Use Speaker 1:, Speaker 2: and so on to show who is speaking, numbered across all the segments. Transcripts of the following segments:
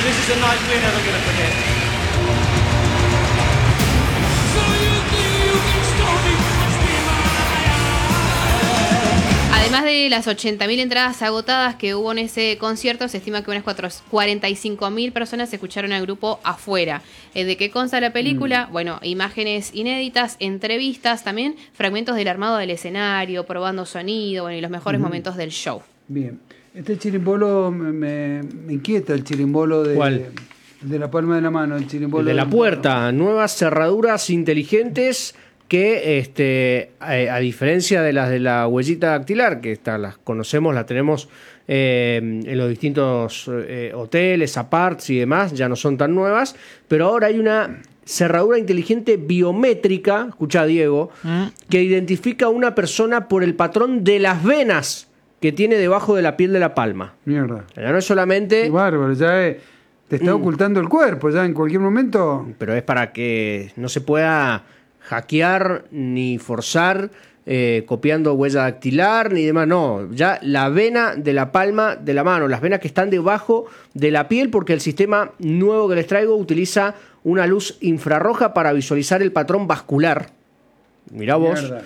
Speaker 1: This is a night we're never going to forget. So you think you can stop me?
Speaker 2: Además de las 80.000 entradas agotadas que hubo en ese concierto, se estima que unas 45.000 personas escucharon al grupo afuera. ¿De qué consta la película? Bueno, imágenes inéditas, entrevistas, también fragmentos del armado del escenario, probando sonido, bueno, y los mejores momentos del show.
Speaker 3: Bien. Este chirimbolo me inquieta, el chirimbolo de...
Speaker 4: ¿Cuál?
Speaker 3: De la palma de la mano, el chirimbolo...
Speaker 4: El de la puerta, nuevas cerraduras inteligentes que, a diferencia de las de la huellita dactilar, que las conocemos, las tenemos en los distintos hoteles, aparts y demás, ya no son tan nuevas, pero ahora hay una cerradura inteligente biométrica, escucha Diego, que identifica a una persona por el patrón de las venas que tiene debajo de la piel de la palma.
Speaker 3: Mierda.
Speaker 4: Ya no es solamente...
Speaker 3: Qué bárbaro, ya te está ocultando el cuerpo, ya en cualquier momento...
Speaker 4: Pero es para que no se pueda hackear ni forzar copiando huella dactilar ni demás. No, ya la vena de la palma de la mano, las venas que están debajo de la piel, porque el sistema nuevo que les traigo utiliza una luz infrarroja para visualizar el patrón vascular. Mirá vos.
Speaker 3: Mierda,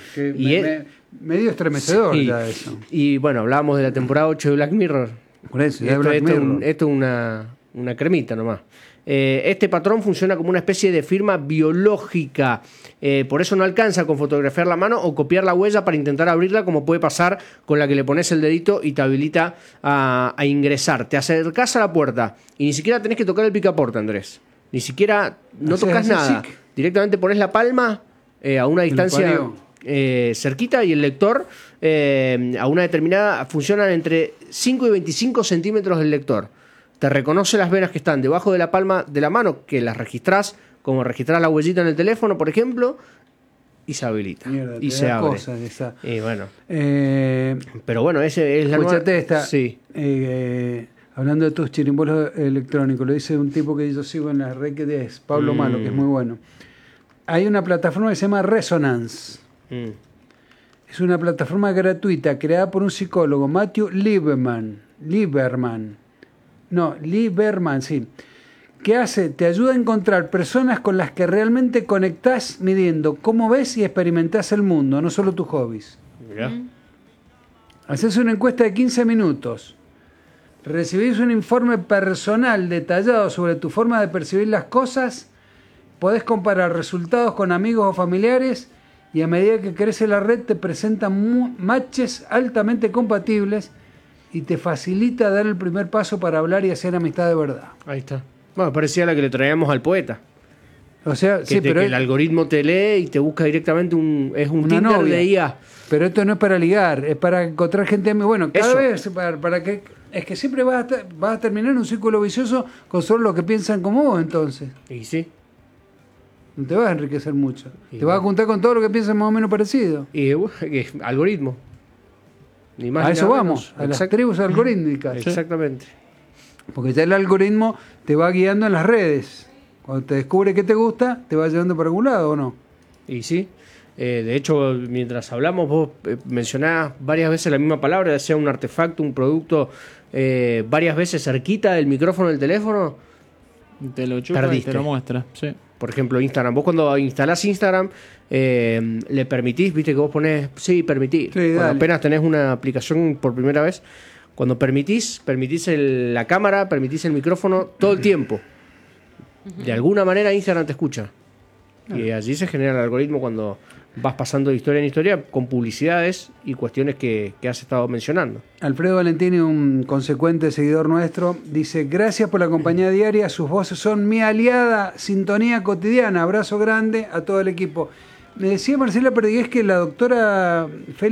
Speaker 3: medio estremecedor, sí. Ya eso.
Speaker 4: Y bueno, hablábamos de la temporada 8 de Black Mirror.
Speaker 3: Por eso, ya Black Mirror.
Speaker 4: Esto es una cremita nomás. Este patrón funciona como una especie de firma biológica. Por eso no alcanza con fotografiar la mano o copiar la huella para intentar abrirla, como puede pasar con la que le pones el dedito y te habilita a ingresar. Te acercás a la puerta y ni siquiera tenés que tocar el picaporte, Andrés. Ni siquiera, no tocas nada. Directamente pones la palma a una distancia cerquita y el lector a una determinada, funcionan entre 5 y 25 centímetros del lector. Te reconoce las venas que están debajo de la palma de la mano, que las registrás, como registrás la huellita en el teléfono, por ejemplo, y se habilita.
Speaker 3: Mierda,
Speaker 4: y se abre.
Speaker 3: Esa.
Speaker 4: Y bueno. Pero bueno, ese es la nueva...
Speaker 3: esta.
Speaker 4: Sí.
Speaker 3: Hablando de tus chirimbolos electrónicos, lo dice un tipo que yo sigo en la red, que es Pablo Malo, que es muy bueno. Hay una plataforma que se llama Resonance. Es una plataforma gratuita creada por un psicólogo, Matthew Lieberman, sí. ¿Qué hace? Te ayuda a encontrar personas con las que realmente conectás midiendo cómo ves y experimentás el mundo, no solo tus hobbies.
Speaker 4: Mirá.
Speaker 3: Haces una encuesta de 15 minutos. Recibís un informe personal detallado sobre tu forma de percibir las cosas. Podés comparar resultados con amigos o familiares. Y a medida que crece la red te presentan matches altamente compatibles y te facilita dar el primer paso para hablar y hacer amistad de verdad.
Speaker 4: Ahí está. Bueno, parecía la que le traíamos al poeta.
Speaker 3: O sea,
Speaker 4: que el algoritmo te lee y te busca directamente es un Tinder
Speaker 3: novia.
Speaker 4: de IA.
Speaker 3: Pero esto no es para ligar, es para encontrar gente. Bueno, cada vez para que es que siempre vas a terminar en un círculo vicioso con solo los que piensan como vos, entonces.
Speaker 4: Y sí.
Speaker 3: No te vas a enriquecer mucho. Te vas a juntar con todo lo que piensan más o menos parecido.
Speaker 4: Y algoritmo. Ni más
Speaker 3: a
Speaker 4: ni
Speaker 3: eso
Speaker 4: nada
Speaker 3: vamos,
Speaker 4: menos.
Speaker 3: a las tribus algorítmicas.
Speaker 4: Exactamente.
Speaker 3: Porque ya el algoritmo te va guiando en las redes. Cuando te descubre qué te gusta, te va llevando por algún lado, ¿o no?
Speaker 4: Y sí. De hecho, mientras hablamos, vos mencionás varias veces la misma palabra, ya sea un artefacto, un producto, varias veces cerquita del micrófono del teléfono.
Speaker 5: Te lo chupa
Speaker 4: perdiste.
Speaker 5: Y te lo muestra, sí.
Speaker 4: Por ejemplo, Instagram. Vos cuando instalás Instagram, le permitís, viste que vos ponés, sí, permitir.
Speaker 3: Sí,
Speaker 4: cuando apenas tenés una aplicación por primera vez, cuando permitís la cámara, permitís el micrófono todo el tiempo. De alguna manera Instagram te escucha. Y allí se genera el algoritmo cuando vas pasando de historia en historia con publicidades y cuestiones que has estado mencionando.
Speaker 3: Alfredo Valentini, un consecuente seguidor nuestro, dice: gracias por la compañía diaria, sus voces son mi aliada, sintonía cotidiana, abrazo grande a todo el equipo. Me decía Marcela Perdigués que la doctora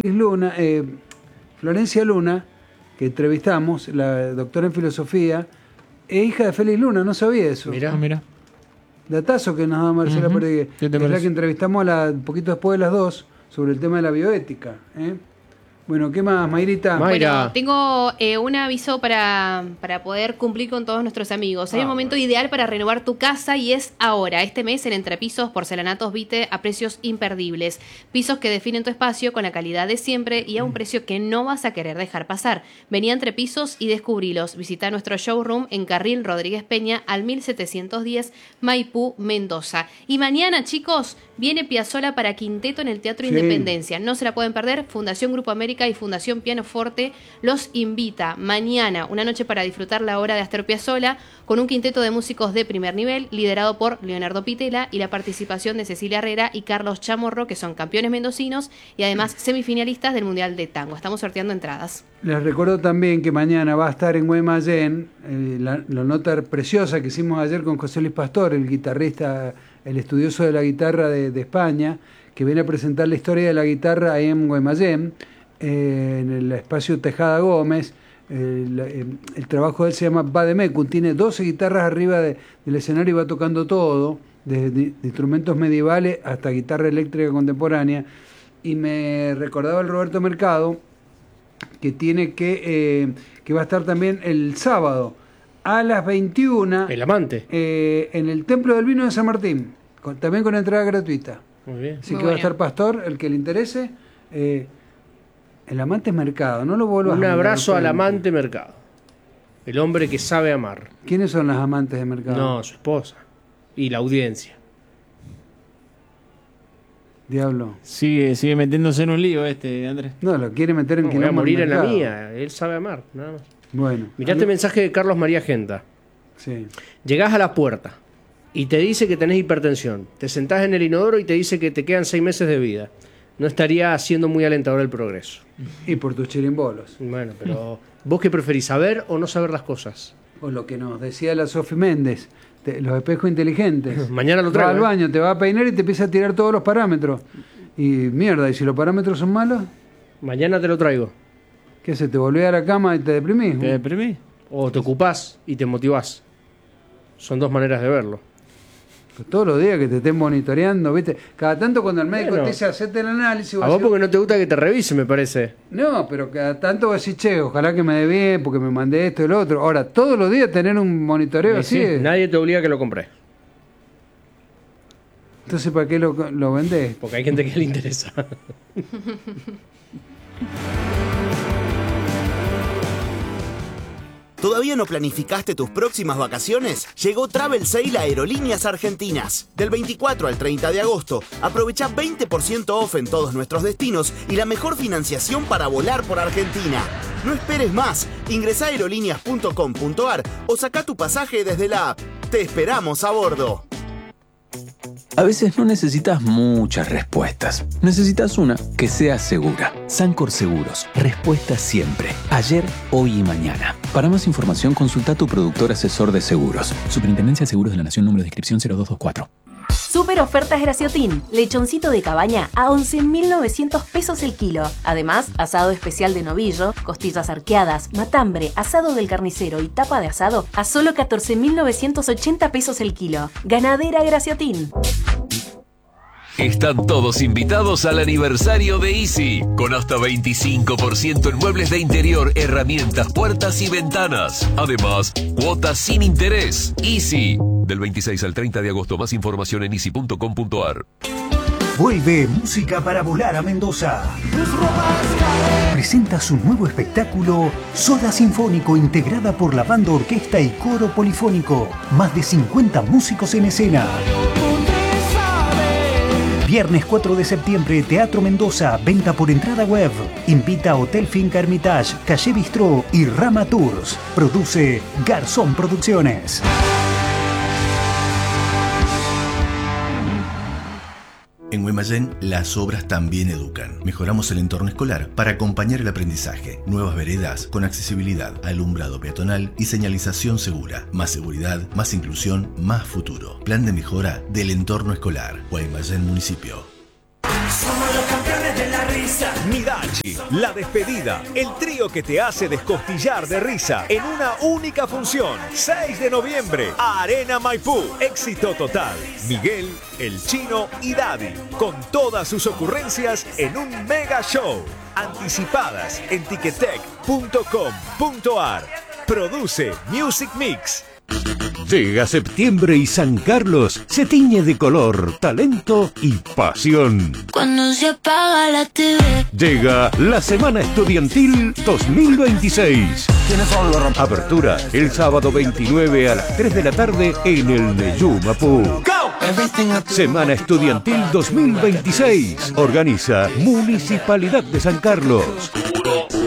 Speaker 3: Florencia Luna, que entrevistamos, la doctora en filosofía, es hija de Félix Luna, no sabía eso.
Speaker 5: Mira.
Speaker 3: Datazo que nos da Marcela Perdigués. Es la que entrevistamos un poquito después de las 2 sobre el tema de la bioética. Bueno, ¿qué más, Mayrita?
Speaker 4: Mayra.
Speaker 2: Bueno, tengo un aviso para poder cumplir con todos nuestros amigos. Hay un momento ideal para renovar tu casa y es ahora. Este mes en Entrepisos, porcelanatos Vite a precios imperdibles. Pisos que definen tu espacio con la calidad de siempre y a un precio que no vas a querer dejar pasar. Vení a Entrepisos y descubrilos. Visita nuestro showroom en Carril Rodríguez Peña al 1710 Maipú, Mendoza. Y mañana, chicos, viene Piazzolla para quinteto en el Teatro
Speaker 3: Sí.
Speaker 2: Independencia. No se la pueden perder. Fundación Grupo América y Fundación Pianoforte los invita mañana, una noche para disfrutar la obra de Astor Piazzolla con un quinteto de músicos de primer nivel liderado por Leonardo Pitela y la participación de Cecilia Herrera y Carlos Chamorro, que son campeones mendocinos y además semifinalistas del Mundial de Tango. Estamos sorteando entradas.
Speaker 3: Les recuerdo también que mañana va a estar en Guaymallén la nota preciosa que hicimos ayer con José Luis Pastor, el guitarrista, el estudioso de la guitarra de España, que viene a presentar la historia de la guitarra ahí en Guaymallén, en el espacio Tejada Gómez. El trabajo de él se llama Vademecum, tiene 12 guitarras arriba del escenario y va tocando todo, desde instrumentos medievales hasta guitarra eléctrica contemporánea. Y me recordaba el Roberto Mercado que tiene que va a estar también el sábado a las 21
Speaker 4: El amante.
Speaker 3: en el Templo del Vino de San Martín, también con entrada gratuita.
Speaker 4: Muy bien.
Speaker 3: Así
Speaker 2: Muy
Speaker 3: que va a
Speaker 2: bueno.
Speaker 3: estar Pastor, el que le interese. El amante es Mercado, no lo vuelvas
Speaker 4: Un
Speaker 3: a
Speaker 4: abrazo
Speaker 3: mandar
Speaker 4: al
Speaker 3: por el-
Speaker 4: amante Mercado. El hombre que sabe amar.
Speaker 3: ¿Quiénes son las amantes de Mercado?
Speaker 4: No, su esposa. Y la audiencia.
Speaker 3: Diablo.
Speaker 5: Sigue metiéndose en un lío Andrés.
Speaker 3: No, lo quiere meter en
Speaker 4: No, voy a
Speaker 3: quilombo
Speaker 4: morir en la
Speaker 3: Mercado.
Speaker 4: mía. Él sabe amar, nada más.
Speaker 3: Bueno.
Speaker 4: Mirá este mensaje de Carlos María Genta.
Speaker 3: Sí.
Speaker 4: Llegás a la puerta y te dice que tenés hipertensión. Te sentás en el inodoro y te dice que te quedan 6 meses de vida. No estaría siendo muy alentador el progreso.
Speaker 3: Y por tus chirimbolos.
Speaker 4: Bueno, pero ¿vos qué preferís, saber o no saber las cosas?
Speaker 3: O lo que nos decía la Sofi Méndez, los espejos inteligentes.
Speaker 4: Mañana lo
Speaker 3: Va
Speaker 4: traigo.
Speaker 3: al baño, te va a peinar y te empieza a tirar todos los parámetros. Y mierda, ¿y si los parámetros son malos?
Speaker 4: Mañana te lo traigo.
Speaker 3: ¿Qué haces? ¿Te volvés a la cama y te deprimís?
Speaker 5: ¿Te deprimí?
Speaker 4: O te ocupás y te motivás. Son dos maneras de verlo.
Speaker 3: Pues todos los días que te estén monitoreando, ¿viste? Cada tanto cuando el médico
Speaker 4: Bueno.
Speaker 3: te dice hacete el análisis...
Speaker 4: A vos porque no te gusta que te revise, me parece.
Speaker 3: No, pero cada tanto vos decís, che, ojalá que me dé bien porque me mandé esto y lo otro. Ahora, todos los días tener un monitoreo así...
Speaker 4: Sí,
Speaker 3: es-
Speaker 4: nadie te obliga a que lo compres.
Speaker 3: Entonces, ¿para qué lo vendés?
Speaker 4: Porque hay gente que le interesa.
Speaker 6: ¿Todavía no planificaste tus próximas vacaciones? Llegó Travel Sale a Aerolíneas Argentinas. Del 24 al 30 de agosto, aprovecha 20% off en todos nuestros destinos y la mejor financiación para volar por Argentina. No esperes más. Ingresá a aerolíneas.com.ar o saca tu pasaje desde la app. Te esperamos a bordo.
Speaker 7: A veces no necesitas muchas respuestas. Necesitas una que sea segura. Sancor Seguros. Respuesta siempre. Ayer, hoy y mañana. Para más información, consulta a tu productor asesor de seguros. Superintendencia de Seguros de la Nación, número de inscripción 0224.
Speaker 8: Super ofertas Graciotín. Lechoncito de cabaña a 11.900 pesos el kilo. Además, asado especial de novillo, costillas arqueadas, matambre, asado del carnicero y tapa de asado a solo 14.980 pesos el kilo. Ganadera Graciotín.
Speaker 9: Están todos invitados al aniversario de Easy, con hasta 25% en muebles de interior, herramientas, puertas y ventanas. Además, cuotas sin interés. Easy, del 26 al 30 de agosto. Más información en easy.com.ar.
Speaker 10: Vuelve Música para Volar a Mendoza. Presenta su nuevo espectáculo Soda Sinfónico, integrada por la banda, orquesta y coro polifónico. Más de 50 músicos en escena. Viernes 4 de septiembre, Teatro Mendoza, venta por entrada web. Invita a Hotel Finca Hermitage, Calle Bistró y Rama Tours. Produce Garzón Producciones.
Speaker 11: En Guaymallén, las obras también educan. Mejoramos el entorno escolar para acompañar el aprendizaje. Nuevas veredas con accesibilidad, alumbrado peatonal y señalización segura. Más seguridad, más inclusión, más futuro. Plan de mejora del entorno escolar. Guaymallén Municipio.
Speaker 1: Somos los campeones de la risa.
Speaker 12: Midachi, La Despedida, el trío que te hace descostillar de risa en una única función. 6 de noviembre, Arena Maipú. Éxito total. Miguel, El Chino y Daddy, con todas sus ocurrencias en un mega show. Anticipadas en ticketek.com.ar. Produce Music Mix.
Speaker 13: Llega septiembre y San Carlos se tiñe de color, talento y pasión.
Speaker 14: Cuando se apaga la TV.
Speaker 13: Llega la Semana Estudiantil 2026. Apertura el sábado 29 a las 3 de la tarde en el Neyú Mapú. Semana Estudiantil 2026. Organiza Municipalidad de San Carlos.